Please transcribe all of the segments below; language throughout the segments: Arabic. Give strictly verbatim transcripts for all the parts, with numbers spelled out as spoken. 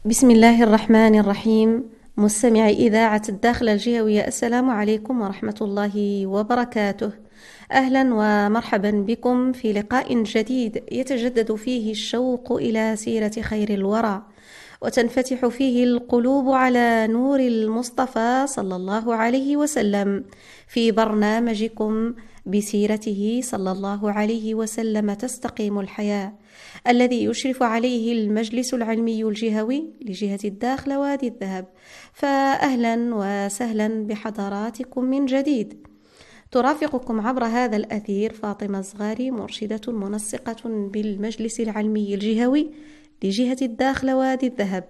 بسم الله الرحمن الرحيم. مستمعي إذاعة الداخلة الجهوية، السلام عليكم ورحمة الله وبركاته. أهلا ومرحبا بكم في لقاء جديد يتجدد فيه الشوق إلى سيرة خير الورى، وتنفتح فيه القلوب على نور المصطفى صلى الله عليه وسلم في برنامجكم بسيرته صلى الله عليه وسلم تستقيم الحياة، الذي يشرف عليه المجلس العلمي الجهوي لجهة الداخلة وادي الذهب. فأهلا وسهلا بحضراتكم من جديد. ترافقكم عبر هذا الأثير فاطمة الزغاري، مرشدة منسقة بالمجلس العلمي الجهوي لجهة الداخلة وادي الذهب.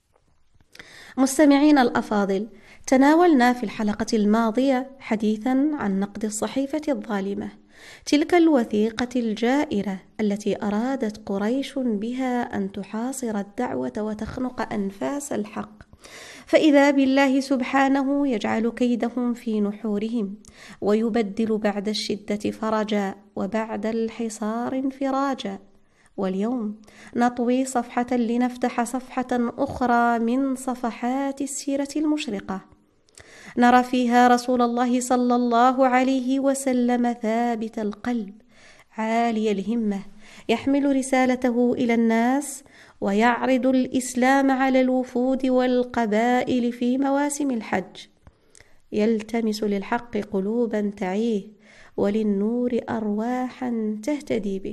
مستمعين الأفاضل، تناولنا في الحلقة الماضية حديثا عن نقد الصحيفة الظالمة، تلك الوثيقة الجائرة التي أرادت قريش بها أن تحاصر الدعوة وتخنق أنفاس الحق، فإذا بالله سبحانه يجعل كيدهم في نحورهم، ويبدل بعد الشدة فرجا وبعد الحصار انفراجا. واليوم نطوي صفحة لنفتح صفحة أخرى من صفحات السيرة المشرقة، نرى فيها رسول الله صلى الله عليه وسلم ثابت القلب عالي الهمة، يحمل رسالته إلى الناس ويعرض الإسلام على الوفود والقبائل في مواسم الحج، يلتمس للحق قلوبا تعيه وللنور أرواحا تهتدي به.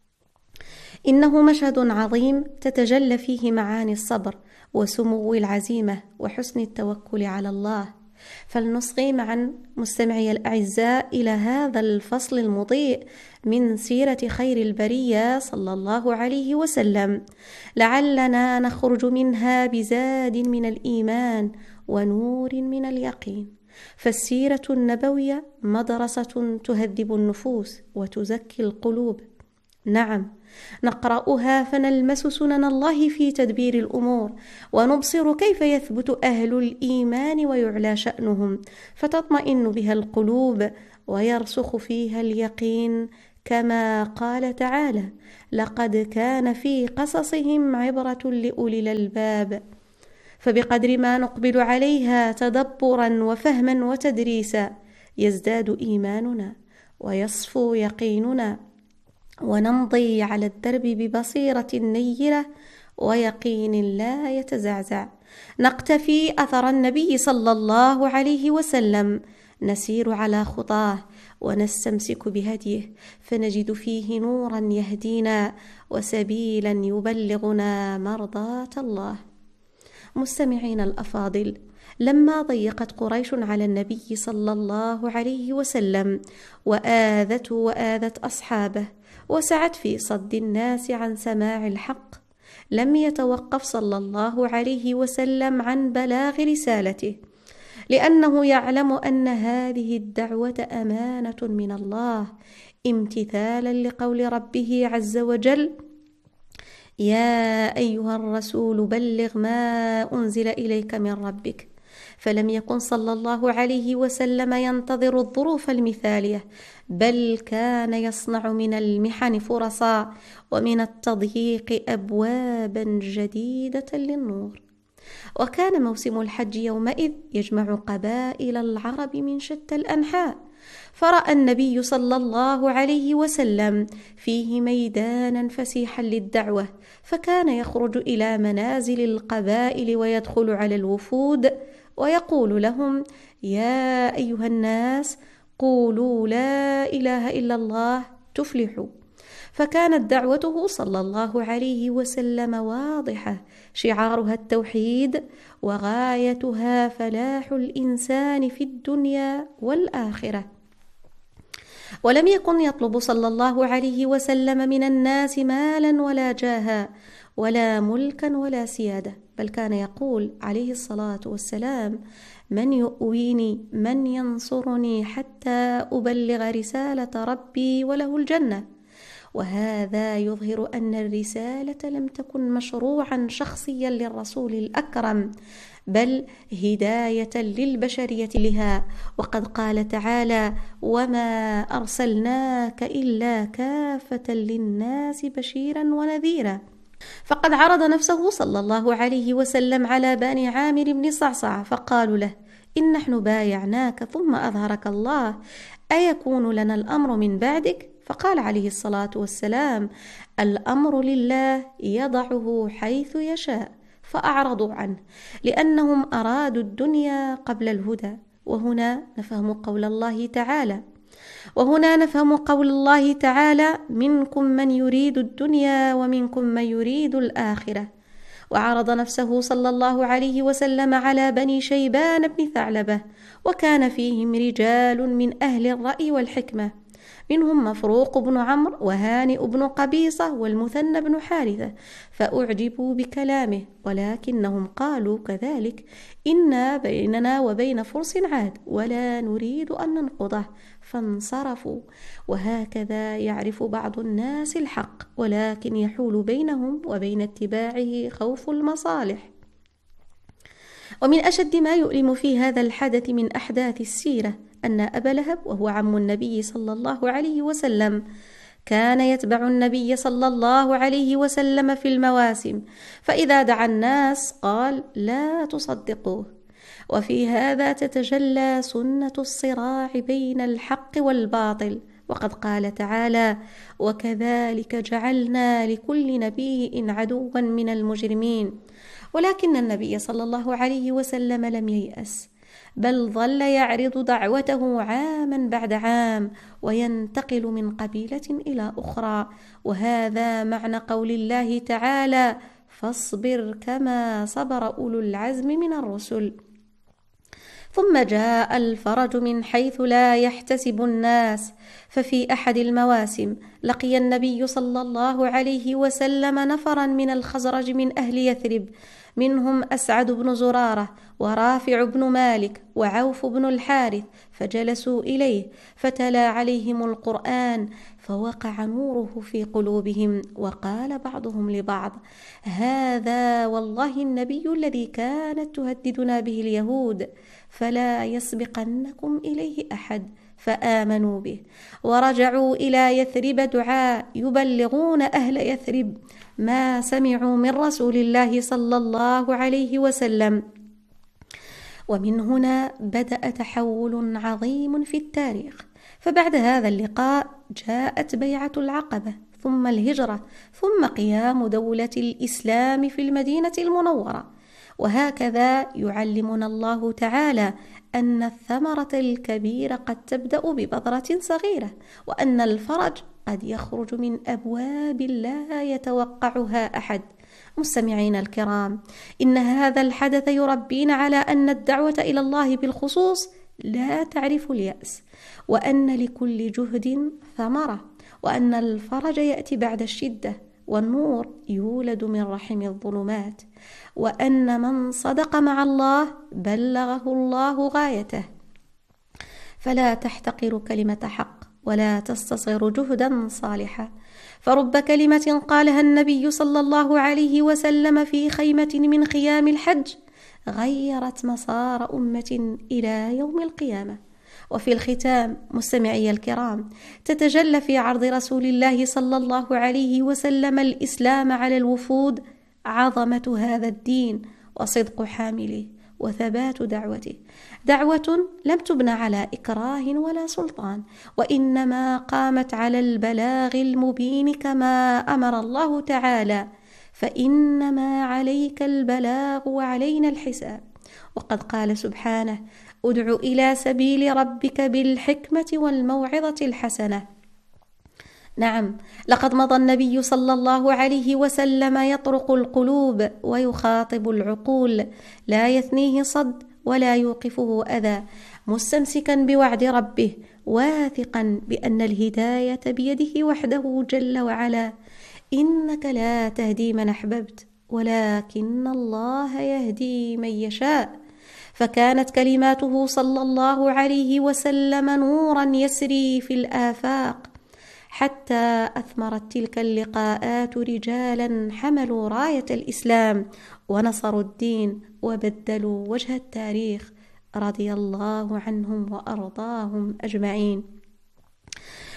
إنه مشهد عظيم تتجلى فيه معاني الصبر وسمو العزيمة وحسن التوكل على الله. فلنصغي معا مستمعي الأعزاء إلى هذا الفصل المضيء من سيرة خير البرية صلى الله عليه وسلم، لعلنا نخرج منها بزاد من الإيمان ونور من اليقين. فالسيرة النبوية مدرسة تهذب النفوس وتزكي القلوب. نعم، نقرأها فنلمس سنن الله في تدبير الأمور، ونبصر كيف يثبت أهل الإيمان ويعلى شأنهم، فتطمئن بها القلوب ويرسخ فيها اليقين، كما قال تعالى: لقد كان في قصصهم عبرة لأولي الألباب. فبقدر ما نقبل عليها تدبرا وفهما وتدريسا يزداد إيماننا ويصفو يقيننا، ونمضي على الدرب ببصيرة نيرة ويقين لا يتزعزع، نقتفي أثر النبي صلى الله عليه وسلم، نسير على خطاه ونستمسك بهديه، فنجد فيه نورا يهدينا وسبيلا يبلغنا مرضاة الله. مستمعين الأفاضل، لما ضيقت قريش على النبي صلى الله عليه وسلم وآذته وآذت أصحابه وسعت في صد الناس عن سماع الحق، لم يتوقف صلى الله عليه وسلم عن بلاغ رسالته، لأنه يعلم أن هذه الدعوة أمانة من الله، امتثالا لقول ربه عز وجل: يا أيها الرسول بلغ ما أنزل إليك من ربك. فلم يكن صلى الله عليه وسلم ينتظر الظروف المثالية، بل كان يصنع من المحن فرصا ومن التضييق أبوابا جديدة للنور. وكان موسم الحج يومئذ يجمع قبائل العرب من شتى الأنحاء، فرأى النبي صلى الله عليه وسلم فيه ميدانا فسيحا للدعوة، فكان يخرج إلى منازل القبائل ويدخل على الوفود ويقول لهم: يا أيها الناس، قولوا لا إله إلا الله تفلحوا. فكانت دعوته صلى الله عليه وسلم واضحة، شعارها التوحيد، وغايتها فلاح الإنسان في الدنيا والآخرة. ولم يكن يطلب صلى الله عليه وسلم من الناس مالا ولا جاها ولا ملكا ولا سيادة، بل كان يقول عليه الصلاة والسلام: من يؤويني، من ينصرني حتى أبلغ رسالة ربي وله الجنة. وهذا يظهر أن الرسالة لم تكن مشروعا شخصيا للرسول الأكرم، بل هداية للبشرية لها. وقد قال تعالى: وما أرسلناك إلا كافة للناس بشيرا ونذيرا. فقد عرض نفسه صلى الله عليه وسلم على بني عامر بن صعصع فقالوا له: إن نحن بايعناك ثم أظهرك الله أيكون لنا الأمر من بعدك؟ فقال عليه الصلاة والسلام: الأمر لله يضعه حيث يشاء. فأعرضوا عنه لأنهم أرادوا الدنيا قبل الهدى. وهنا نفهم قول الله تعالى وهنا نفهم قول الله تعالى: منكم من يريد الدنيا ومنكم من يريد الآخرة. وعرض نفسه صلى الله عليه وسلم على بني شيبان بن ثعلبة، وكان فيهم رجال من أهل الرأي والحكمة، منهم مفروق بن عمرو وهانئ بن قبيصة والمثنى بن حارثة، فأعجبوا بكلامه، ولكنهم قالوا كذلك: إنا بيننا وبين فرس عهد ولا نريد أن ننقضه، فانصرفوا. وهكذا يعرف بعض الناس الحق، ولكن يحول بينهم وبين اتباعه خوف المصالح. ومن أشد ما يؤلم في هذا الحدث من أحداث السيرة أن أبا لهب، وهو عم النبي صلى الله عليه وسلم، كان يتبع النبي صلى الله عليه وسلم في المواسم، فإذا دعا الناس قال: لا تصدقوه. وفي هذا تتجلى سنة الصراع بين الحق والباطل، وقد قال تعالى: وكذلك جعلنا لكل نبي عدوا من المجرمين. ولكن النبي صلى الله عليه وسلم لم ييأس، بل ظل يعرض دعوته عاما بعد عام، وينتقل من قبيلة إلى أخرى. وهذا معنى قول الله تعالى: فاصبر كما صبر أولو العزم من الرسل. ثم جاء الفرج من حيث لا يحتسب الناس، ففي أحد المواسم لقي النبي صلى الله عليه وسلم نفرا من الخزرج من أهل يثرب، منهم أسعد بن زرارة ورافع بن مالك وعوف بن الحارث، فجلسوا إليه فتلا عليهم القرآن، فوقع نوره في قلوبهم، وقال بعضهم لبعض: هذا والله النبي الذي كانت تهددنا به اليهود، فلا يسبقنكم إليه أحد. فآمنوا به ورجعوا إلى يثرب دعاء يبلغون أهل يثرب ما سمعوا من رسول الله صلى الله عليه وسلم. ومن هنا بدأ تحول عظيم في التاريخ. فبعد هذا اللقاء جاءت بيعة العقبة، ثم الهجرة، ثم قيام دولة الإسلام في المدينة المنورة. وهكذا يعلمنا الله تعالى أن الثمرة الكبيرة قد تبدأ ببذرة صغيرة، وأن الفرج قد يخرج من أبواب لا يتوقعها أحد. مستمعين الكرام، إن هذا الحدث يربينا على أن الدعوة إلى الله بالخصوص لا تعرف اليأس، وأن لكل جهد ثمرة، وأن الفرج يأتي بعد الشدة، والنور يولد من رحم الظلمات، وأن من صدق مع الله بلغه الله غايته. فلا تحتقر كلمة حق، ولا تستصغر جهدا صالحا، فرب كلمة قالها النبي صلى الله عليه وسلم في خيمة من خيام الحج غيرت مسار أمة إلى يوم القيامة. وفي الختام مستمعي الكرام، تتجلى في عرض رسول الله صلى الله عليه وسلم الإسلام على الوفود عظمة هذا الدين وصدق حامله وثبات دعوته، دعوة لم تبنى على إكراه ولا سلطان، وإنما قامت على البلاغ المبين كما أمر الله تعالى: فإنما عليك البلاغ وعلينا الحساب. وقد قال سبحانه: ادع إلى سبيل ربك بالحكمة والموعظة الحسنة. نعم، لقد مضى النبي صلى الله عليه وسلم يطرق القلوب ويخاطب العقول، لا يثنيه صد ولا يوقفه أذى، مستمسكا بوعد ربه، واثقا بأن الهداية بيده وحده جل وعلا. إنك لا تهدي من أحببت، ولكن الله يهدي من يشاء. فكانت كلماته صلى الله عليه وسلم نورا يسري في الآفاق، حتى أثمرت تلك اللقاءات رجالا حملوا راية الإسلام ونصروا الدين وبدلوا وجه التاريخ، رضي الله عنهم وأرضاهم أجمعين.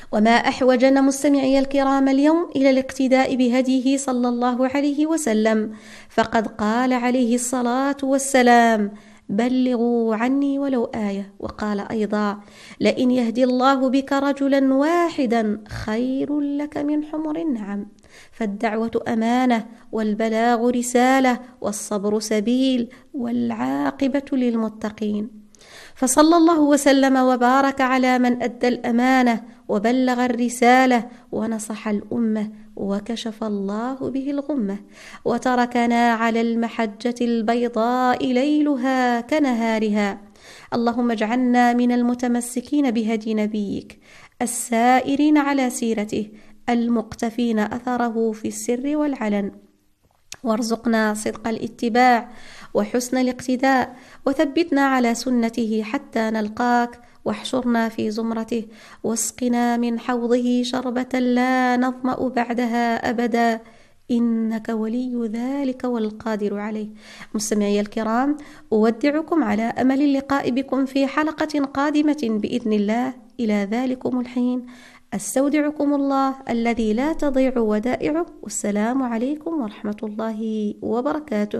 وما أحوجنا مستمعي الكرام اليوم إلى الاقتداء بهديه صلى الله عليه وسلم، فقد قال عليه الصلاة والسلام: بلغوا عني ولو آية. وقال أيضا: لئن يهدي الله بك رجلا واحدا خير لك من حمر النعم. فالدعوة أمانة، والبلاغ رسالة، والصبر سبيل، والعاقبة للمتقين. فصلى الله وسلم وبارك على من أدى الأمانة وبلغ الرسالة ونصح الأمة وكشف الله به الغمة، وتركنا على المحجة البيضاء ليلها كنهارها. اللهم اجعلنا من المتمسكين بهدي نبيك، السائرين على سيرته، المقتفين أثره في السر والعلن، وارزقنا صدق الاتباع وحسن الاقتداء، وثبتنا على سنته حتى نلقاك، واحشرنا في زمرته، واسقنا من حوضه شربة لا نظمأ بعدها أبدا، إنك ولي ذلك والقادر عليه. مستمعي الكرام، أودعكم على أمل اللقاء بكم في حلقة قادمة بإذن الله. إلى ذلكم الحين أستودعكم الله الذي لا تضيع ودائعه، والسلام عليكم ورحمة الله وبركاته.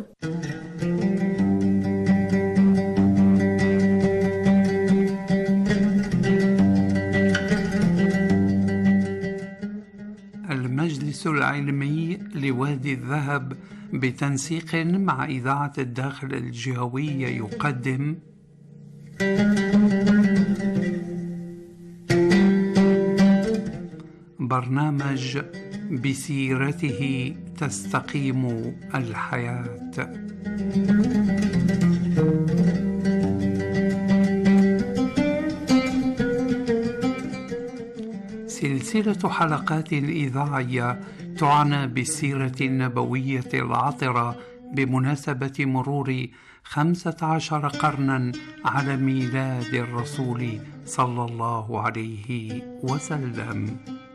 المجلس العلمي لوادي الذهب بتنسيق مع إذاعة الداخل الجهوية يقدم برنامج بسيرته تستقيم الحياة. سلسلة حلقات إذاعية تعنى بالسيرة النبوية العطرة بمناسبة مرور خمسة عشر قرنا على ميلاد الرسول صلى الله عليه وسلم.